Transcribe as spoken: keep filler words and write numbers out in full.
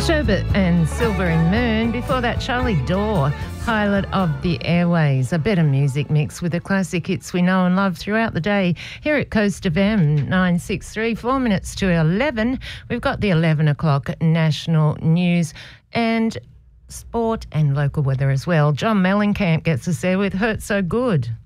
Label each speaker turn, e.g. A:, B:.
A: Sherbet and Silver and Moon. Before that, Charlie Dore, Pilot of the Airways. A better music mix with the classic hits we know and love throughout the day. Here at Coast of M, nine six three, four minutes to eleven. We've got the eleven o'clock national news and sport and local weather as well. John Mellencamp gets us there with Hurt So Good.